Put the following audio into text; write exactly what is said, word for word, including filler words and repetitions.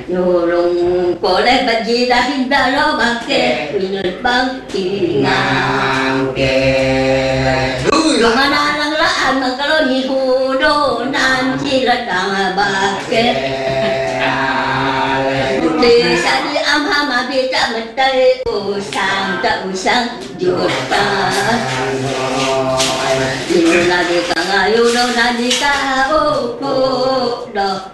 Nyulung boleh berjida hingga lo bangke Minut bangki ngangke Lumana lang laan magkaloni hudo Nanti ladang bangke Di sadi amha mabita metai Usang tak usang juta Nila di kangayo no nadi ka o